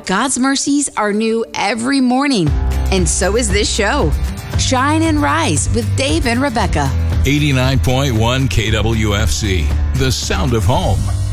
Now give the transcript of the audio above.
God's mercies are new every morning, and so is this show. Shine and Rise with Dave and Rebecca. 89.1 KWFC, the sound of home.